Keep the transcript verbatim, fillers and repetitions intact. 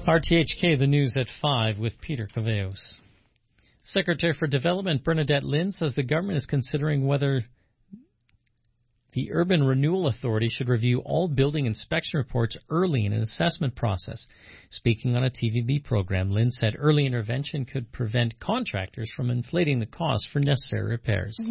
R T H K, the news at five with Peter Caveos. Secretary for Development Bernadette Lynn says the government is considering whether the Urban Renewal Authority should review all building inspection reports early in an assessment process. Speaking on a T V B program, Lynn said early intervention could prevent contractors from inflating the cost for necessary repairs.